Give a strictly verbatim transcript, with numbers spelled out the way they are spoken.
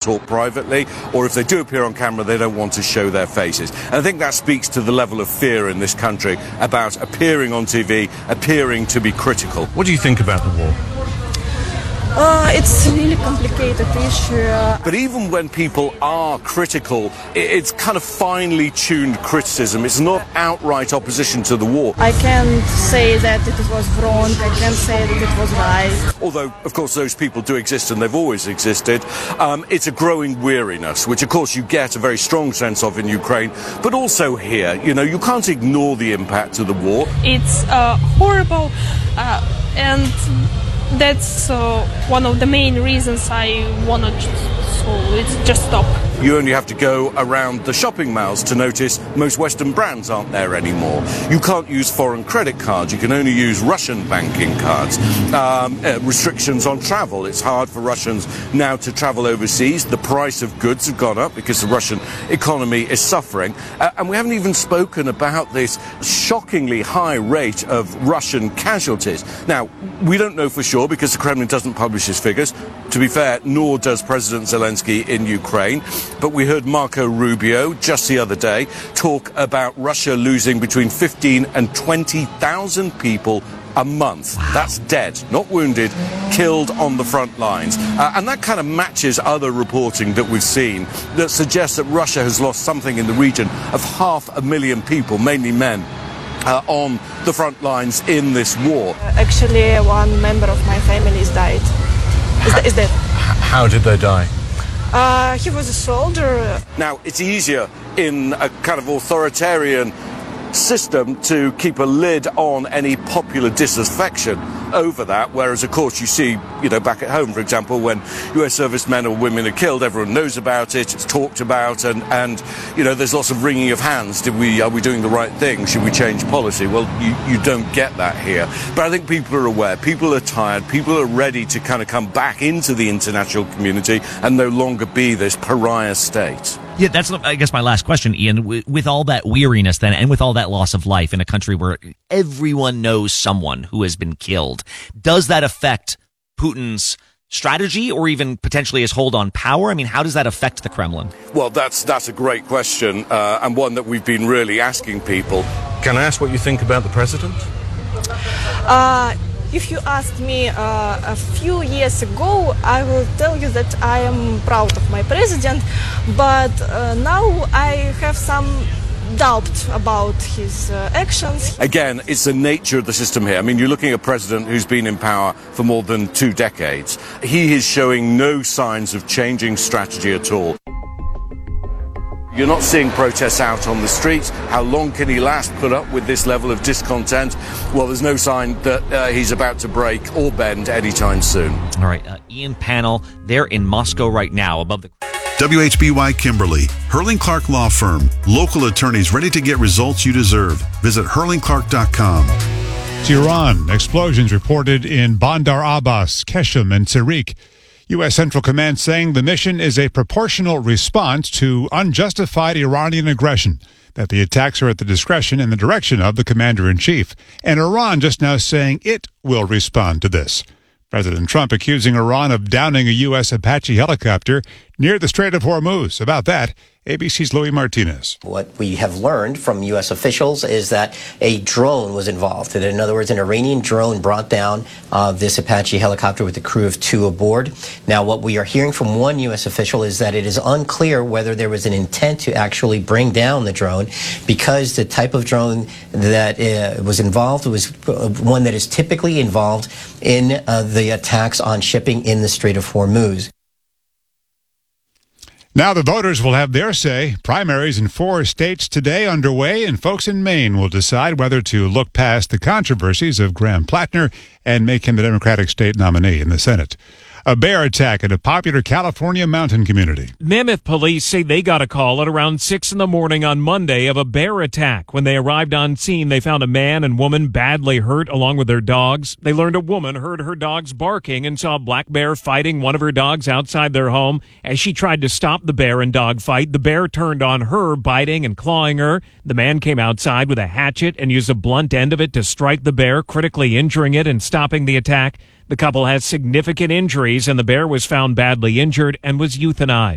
talk privately, or if they do appear on camera, they don't want to show their faces. And I think that speaks to the level of fear in this country about appearing on T V, appearing to be critical. What do you think about the war? Uh, it's a really complicated issue. But even when people are critical, it's kind of finely tuned criticism. It's not outright opposition to the war. I can't say that it was wrong. I can't say that it was right. Although, of course, those people do exist and they've always existed. Um, it's a growing weariness, which, of course, you get a very strong sense of in Ukraine, but also here. You know, you can't ignore the impact of the war. It's uh, horrible uh, and... That's uh, one of the main reasons I wanted so it's just stop. You only have to go around the shopping malls to notice most Western brands aren't there anymore. You can't use foreign credit cards. You can only use Russian banking cards. Um, uh, restrictions on travel. It's hard for Russians now to travel overseas. The price of goods have gone up because the Russian economy is suffering. Uh, and we haven't even spoken about this shockingly high rate of Russian casualties. Now, we don't know for sure because the Kremlin doesn't publish its figures. To be fair, nor does President Zelensky in Ukraine. But we heard Marco Rubio just the other day talk about Russia losing between fifteen and twenty thousand people a month. Wow. That's dead, not wounded, killed on the front lines. Uh, and that kind of matches other reporting that we've seen that suggests that Russia has lost something in the region of half a million people, mainly men, uh, on the front lines in this war. Uh, actually, one member of my family is died. Is, is dead. How did they die? Uh, he was a soldier. Now, it's easier in a kind of authoritarian system to keep a lid on any popular disaffection over that, whereas, of course, you see, you know, back at home, for example, when U S servicemen or women are killed, everyone knows about it, it's talked about, and, and you know, there's lots of wringing of hands. Did we, are we doing the right thing? Should we change policy? Well, you, you don't get that here. But I think people are aware, people are tired, people are ready to kind of come back into the international community and no longer be this pariah state. Yeah, that's, I guess, my last question, Ian. With all that weariness then, and with all that loss of life in a country where everyone knows someone who has been killed, does that affect Putin's strategy or even potentially his hold on power? I mean, how does that affect the Kremlin? Well, that's that's a great question, uh, and one that we've been really asking people. Can I ask what you think about the president? Uh... If you asked me uh, a few years ago, I will tell you that I am proud of my president, but uh, now I have some doubt about his uh, actions. Again, it's the nature of the system here. I mean, you're looking at a president who's been in power for more than two decades. He is showing no signs of changing strategy at all. You're not seeing protests out on the streets. How long can he last put up with this level of discontent? Well, there's no sign that uh, he's about to break or bend anytime soon. All right, uh, Ian Pannell, they're in Moscow right now above the... W H B Y Kimberly, Hurling Clark Law Firm. Local attorneys ready to get results you deserve. Visit hurling clark dot com. To Iran, explosions reported in Bandar Abbas, Keshem, and Tariq. U S. Central Command saying the mission is a proportional response to unjustified Iranian aggression, that the attacks are at the discretion and the direction of the commander-in-chief. And Iran just now saying it will respond to this. President Trump accusing Iran of downing a U S. Apache helicopter near the Strait of Hormuz. About that, A B C's Louis Martinez. What we have learned from U S officials is that a drone was involved. In other words, an Iranian drone brought down uh, this Apache helicopter with a crew of two aboard. Now, what we are hearing from one U S official is that it is unclear whether there was an intent to actually bring down the drone, because the type of drone that uh, was involved was one that is typically involved in uh, the attacks on shipping in the Strait of Hormuz. Now the voters will have their say. Primaries in four states today underway, and folks in Maine will decide whether to look past the controversies of Graham Plattner and make him the Democratic state nominee in the Senate. A bear attack at a popular California mountain community. Mammoth police say they got a call at around six in the morning on Monday of a bear attack. When they arrived on scene, they found a man and woman badly hurt along with their dogs. They learned a woman heard her dogs barking and saw a black bear fighting one of her dogs outside their home. As she tried to stop the bear and dog fight, the bear turned on her, biting and clawing her. The man came outside with a hatchet and used a blunt end of it to strike the bear, critically injuring it and stopping the attack. The couple has significant injuries, and the bear was found badly injured and was euthanized.